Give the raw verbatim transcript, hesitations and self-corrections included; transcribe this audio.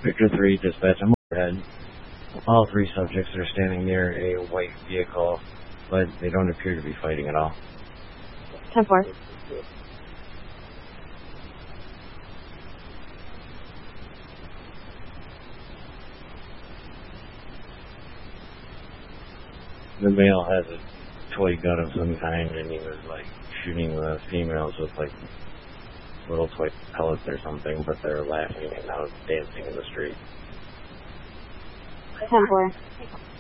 Victor three, dispatch, I'm overhead. All three subjects are standing near a white vehicle, but they don't appear to be fighting at all. ten four. The male has a toy gun of some kind, and he was like shooting the females with like little toy pellets or something, but they're laughing and now dancing in the street. ten four.